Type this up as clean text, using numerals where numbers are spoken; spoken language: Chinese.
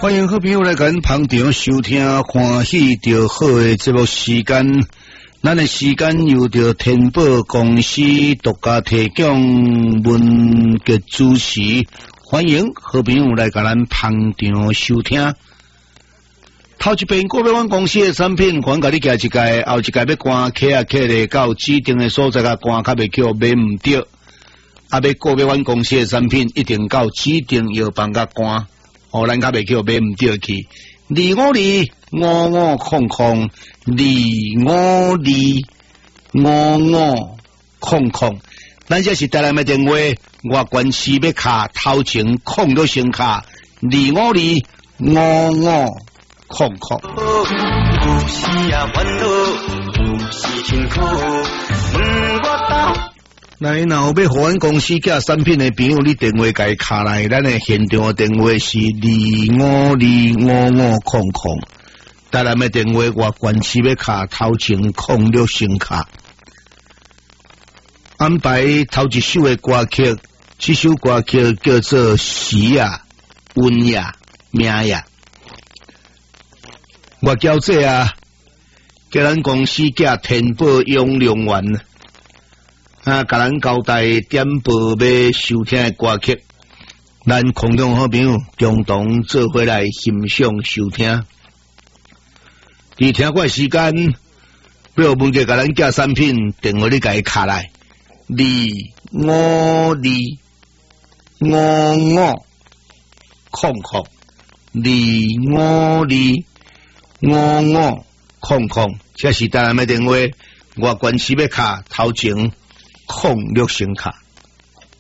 欢迎好朋友来跟捧场收听欢喜就好的节目时间，咱的时间由着天宝公司独家提供文节主持，欢迎好朋友来跟咱捧场收听。头一遍国别湾公司的产品，还甲你加一届，后一届要关客啊客咧到指定的所在，甲关较袂叫买唔着。啊，要国别湾公司的产品，一定到指定药房甲关。哦，咱较袂叫买唔着去，25255500，咱这是台南的电话，外关市要卡头前空了先卡25255500。有时啊烦恼，有时辛苦，我斗。那若有要互阮公司寄产品的朋友，你电话甲伊卡来，咱的现场的电话是25255500，台南的电话外关市要卡头前空了先卡。安排头一首的歌曲，这首歌曲叫做《时啊温呀命呀》，我叫这啊，叫咱公司寄天宝永良园。甲咱交代点播要收听的歌曲，咱空中好朋友共同做伙来欣赏收听。伫听过时间，要问者甲咱寄产品，电话你甲伊卡来25255500，这是台南的电话，外关市要卡头前。控六声卡。